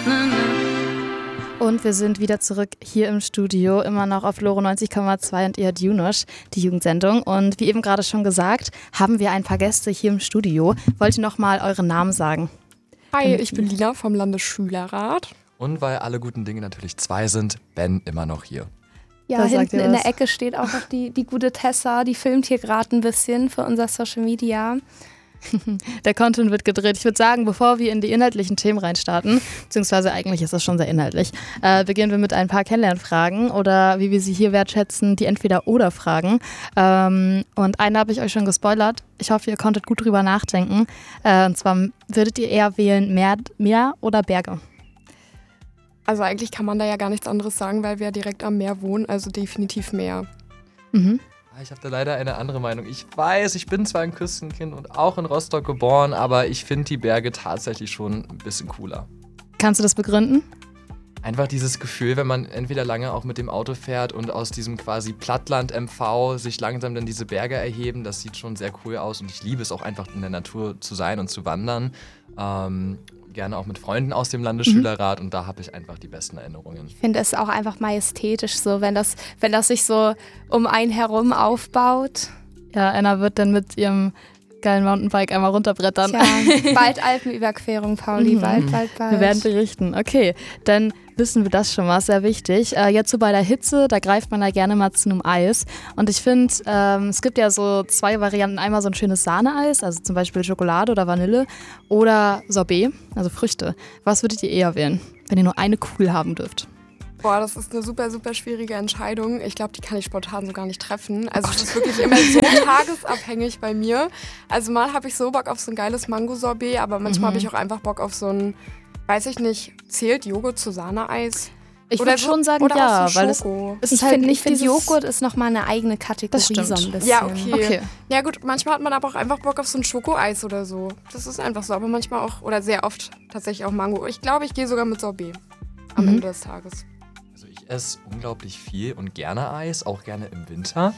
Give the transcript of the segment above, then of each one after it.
Und wir sind wieder zurück hier im Studio, immer noch auf Loro 90,2 und ihr hört Junosch, die Jugendsendung. Und wie eben gerade schon gesagt, haben wir ein paar Gäste hier im Studio. Wollt ihr noch mal euren Namen sagen? Hi, ich bin Lina vom Landesschülerrat. Und weil alle guten Dinge natürlich zwei sind, Ben immer noch hier. Ja, Da sagt hinten ihr in was. der Ecke steht auch noch die gute Tessa, die filmt hier gerade ein bisschen für unser Social Media. Der Content wird gedreht. Ich würde sagen, bevor wir in die inhaltlichen Themen reinstarten, beziehungsweise eigentlich ist das schon sehr inhaltlich, beginnen wir mit ein paar Kennenlernfragen oder wie wir sie hier wertschätzen, die Entweder-Oder-Fragen. Und eine habe ich euch schon gespoilert. Ich hoffe, ihr konntet gut drüber nachdenken. Und zwar, würdet ihr eher wählen Meer oder Berge? Also eigentlich kann man da ja gar nichts anderes sagen, weil wir ja direkt am Meer wohnen, also definitiv Meer. Mhm. Ich habe da leider eine andere Meinung. Ich weiß, ich bin zwar ein Küstenkind und auch in Rostock geboren, aber ich finde die Berge tatsächlich schon ein bisschen cooler. Kannst du das begründen? Einfach dieses Gefühl, wenn man entweder lange auch mit dem Auto fährt und aus diesem quasi Plattland-MV sich langsam dann diese Berge erheben, das sieht schon sehr cool aus und ich liebe es auch einfach in der Natur zu sein und zu wandern. Gerne auch mit Freunden aus dem Landesschülerrat und da habe ich einfach die besten Erinnerungen. Ich finde es auch einfach majestätisch so, wenn das sich so um einen herum aufbaut. Ja, Anna wird dann mit ihrem geilen Mountainbike einmal runterbrettern. Tja, bald Alpenüberquerung, Pauli, bald. Wir werden berichten. Okay, dann wissen wir das schon mal, sehr wichtig. Jetzt so bei der Hitze, da greift man ja gerne mal zu einem Eis. Und ich finde, es gibt ja so zwei Varianten. Einmal so ein schönes Sahneeis, also zum Beispiel Schokolade oder Vanille. Oder Sorbet, also Früchte. Was würdet ihr eher wählen, wenn ihr nur eine Kugel haben dürft? Boah, das ist eine super, super schwierige Entscheidung. Ich glaube, die kann ich spontan so gar nicht treffen. Also es ist wirklich immer so tagesabhängig bei mir. Also mal habe ich so Bock auf so ein geiles Mango-Sorbet, aber manchmal habe ich auch einfach Bock auf so ein, weiß ich nicht, zählt Joghurt zu Sahneeis? Ich würde schon sagen, oder ja, auch so weil es Schoko. ist halt nicht finde dieses... Joghurt ist nochmal eine eigene Kategorie Das so stimmt. ein bisschen. Ja, okay. Okay. Ja gut, manchmal hat man aber auch einfach Bock auf so ein Schokoeis oder so. Das ist einfach so, aber manchmal auch, oder sehr oft tatsächlich auch Mango. Ich glaube, ich gehe sogar mit Sorbet am Ende des Tages. Also ich esse unglaublich viel und gerne Eis, auch gerne im Winter.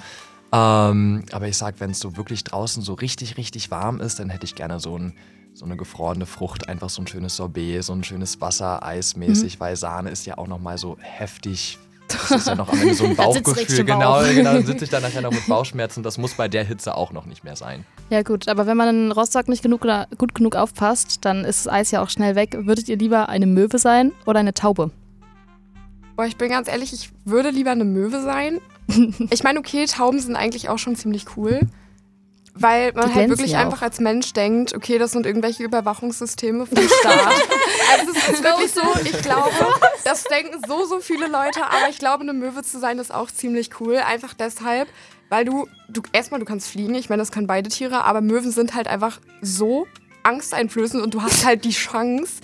Aber ich sag, wenn es so wirklich draußen so richtig, richtig warm ist, dann hätte ich gerne so eine gefrorene Frucht, einfach so ein schönes Sorbet, so ein schönes Wassereis mäßig, weil Sahne ist ja auch nochmal so heftig. Das ist ja noch am Ende so ein Dann sitzt Bauchgefühl. richtig im Genau, Bauch. dann sitze ich da nachher noch mit Bauchschmerzen. Das muss bei der Hitze auch noch nicht mehr sein. Ja gut, aber wenn man in Rostock nicht gut genug aufpasst, dann ist das Eis ja auch schnell weg. Würdet ihr lieber eine Möwe sein oder eine Taube? Boah, ich bin ganz ehrlich, ich würde lieber eine Möwe sein. Ich meine, okay, Tauben sind eigentlich auch schon ziemlich cool. Weil man Die halt glänzen wirklich ja einfach auch. als Mensch denkt, okay, das sind irgendwelche Überwachungssysteme vom Staat. Also es ist wirklich so, ich glaube, das denken so viele Leute, aber ich glaube, eine Möwe zu sein ist auch ziemlich cool. Einfach deshalb, weil du erstmal, du kannst fliegen, ich meine, das können beide Tiere, aber Möwen sind halt einfach so angsteinflößend und du hast halt die Chance,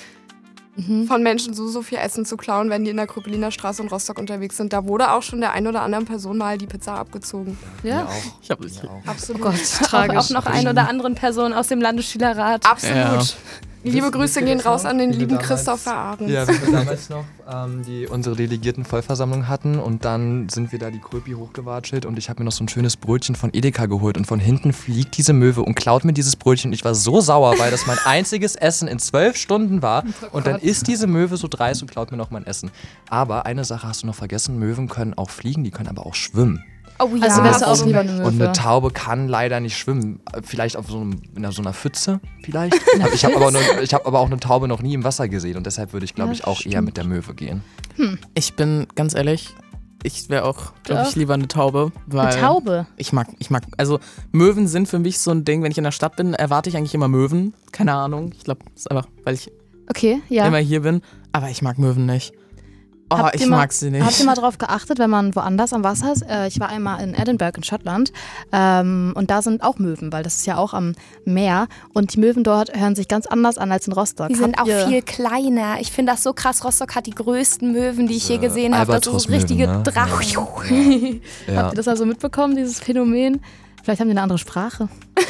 von Menschen so viel Essen zu klauen, wenn die in der Kröpeliner Straße in Rostock unterwegs sind. Da wurde auch schon der ein oder anderen Person mal die Pizza abgezogen. Ja. Mir auch. Ich hab Mir das- auch. Absolut. Oh Gott, tragisch. Auch noch ein oder anderen Person aus dem Landesschülerrat. Absolut. Ja. Liebe Grüße gehen raus an den Wie wir lieben damals- Christopher Ahrens. Ja, wie wir damals noch unsere Delegierten-Vollversammlung hatten und dann sind wir da die Kröpi hochgewatschelt und ich habe mir noch so ein schönes Brötchen von Edeka geholt und von hinten fliegt diese Möwe und klaut mir dieses Brötchen und ich war so sauer, weil das mein einziges Essen in 12 Stunden war und dann ist diese Möwe so dreist und klaut mir noch mein Essen. Aber eine Sache hast du noch vergessen, Möwen können auch fliegen, die können aber auch schwimmen. Oh ja. Also wärst du auch absolut. lieber eine Möwe. Und eine Taube kann leider nicht schwimmen. Vielleicht auf in so einer Pfütze vielleicht. Ich habe aber auch eine Taube noch nie im Wasser gesehen und deshalb würde ich, glaube ich, auch eher mit der Möwe gehen. Ich bin ganz ehrlich, ich wäre auch, glaube ich, lieber eine Taube. Weil Eine Taube? Ich mag, also Möwen sind für mich so ein Ding, wenn ich in der Stadt bin, erwarte ich eigentlich immer Möwen. Keine Ahnung, ich glaube, das ist einfach, weil ich Okay, ja. immer hier bin. Aber ich mag Möwen nicht. Oh, ich mag sie nicht. Habt ihr mal drauf geachtet, wenn man woanders am Wasser ist? Ich war einmal in Edinburgh in Schottland und da sind auch Möwen, weil das ist ja auch am Meer und die Möwen dort hören sich ganz anders an als in Rostock. Die sind Habt auch ihr- viel kleiner. Ich finde das so krass. Rostock hat die größten Möwen, die ich je gesehen habe. Das sind so Albatros-Möwen, richtige ne? Drachen. Ja, Habt ihr das also mitbekommen, dieses Phänomen? Vielleicht haben die eine andere Sprache.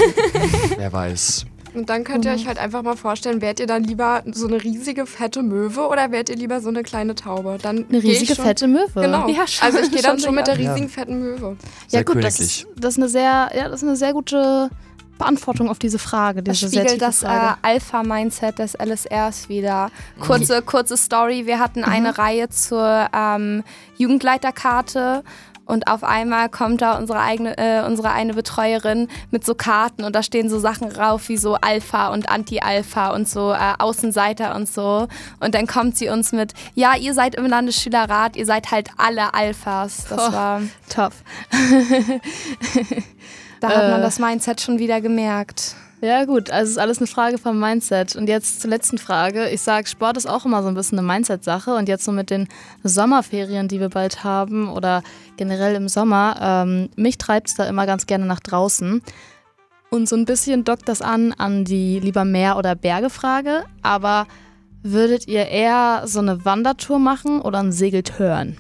wer weiß. Und dann könnt ihr euch halt einfach mal vorstellen, wärt ihr dann lieber so eine riesige, fette Möwe oder wärt ihr lieber so eine kleine Taube? Dann Eine geh ich riesige, schon, fette Möwe. Genau. Ja, schon- Also ich gehe dann schon schon mit der sicher. riesigen, fetten Möwe. Sehr Ja gut, königlich. das ist eine sehr gute Beantwortung auf diese Frage. Das Diese sehr spiegelt tiefe das Frage. Alpha-Mindset des LSRs wieder. Kurze Story, wir hatten eine Reihe zur Jugendleiterkarte und auf einmal kommt da unsere eine Betreuerin mit so Karten und da stehen so Sachen drauf wie so Alpha und Anti-Alpha und so Außenseiter und so. Und dann kommt sie uns mit, ja, ihr seid im Landesschülerrat, ihr seid halt alle Alphas. Das war Tough. Da hat man das Mindset schon wieder gemerkt. Ja gut, also es ist alles eine Frage vom Mindset. Und jetzt zur letzten Frage. Ich sage, Sport ist auch immer so ein bisschen eine Mindset-Sache. Und jetzt so mit den Sommerferien, die wir bald haben oder generell im Sommer, mich treibt es da immer ganz gerne nach draußen. Und so ein bisschen dockt das an die lieber Meer- oder Berge-Frage. Aber würdet ihr eher so eine Wandertour machen oder ein Segeltörn?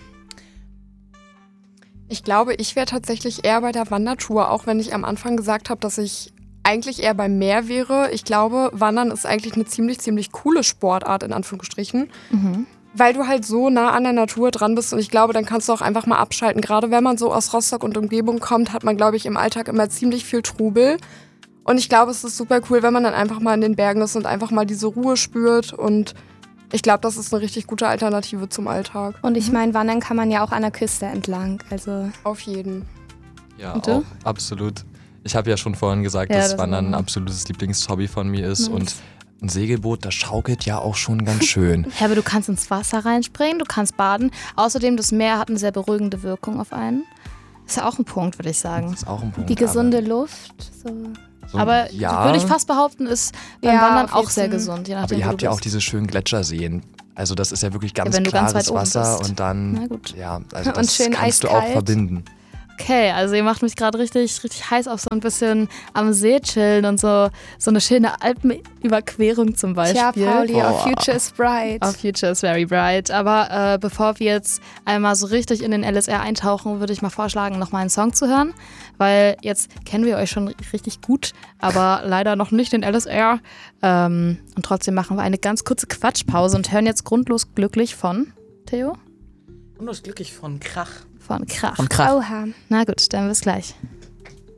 Ich glaube, ich wäre tatsächlich eher bei der Wandertour, auch wenn ich am Anfang gesagt habe, dass ich eigentlich eher beim Meer wäre. Ich glaube, Wandern ist eigentlich eine ziemlich coole Sportart, in Anführungsstrichen. Weil du halt so nah an der Natur dran bist und ich glaube, dann kannst du auch einfach mal abschalten. Gerade wenn man so aus Rostock und Umgebung kommt, hat man, glaube ich, im Alltag immer ziemlich viel Trubel. Und ich glaube, es ist super cool, wenn man dann einfach mal in den Bergen ist und einfach mal diese Ruhe spürt. Und ich glaube, das ist eine richtig gute Alternative zum Alltag. Und ich meine, wandern kann man ja auch an der Küste entlang. Also Auf jeden. Ja, Und du? auch, absolut. Ich habe ja schon vorhin gesagt, Ja, dass das Wandern ein auch. absolutes Lieblingshobby von mir ist. Und ein Segelboot, das schaukelt ja auch schon ganz schön. Ja, aber du kannst ins Wasser reinspringen, du kannst baden. Außerdem, das Meer hat eine sehr beruhigende Wirkung auf einen. Ist ja auch ein Punkt, würde ich sagen. Das ist auch ein Punkt. die gesunde Luft. So. Aber ja, würde ich fast behaupten, ist beim Ja, Wandern auf auch jeden sehr Fall. gesund. Je aber nachdem, ihr wo habt du ja auch bist. diese schönen Gletscherseen. Also das ist ja wirklich ganz wenn du ganz klares weit oben Wasser bist. und dann, Na gut. ja, also Und das schön kannst du auch eiskalt. verbinden. Okay, also ihr macht mich gerade richtig heiß auf so ein bisschen am See chillen und so eine schöne Alpenüberquerung zum Beispiel. Tja, Pauli, our Boah. future is bright. Our future is very bright. Aber bevor wir jetzt einmal so richtig in den LSR eintauchen, würde ich mal vorschlagen, noch mal einen Song zu hören. Weil jetzt kennen wir euch schon richtig gut, aber leider noch nicht den LSR. Und trotzdem machen wir eine ganz kurze Quatschpause und hören jetzt grundlos glücklich von Theo? Und das glücklich von Krach. Von Krach. Von Krach. Oha. Na gut, dann bis gleich.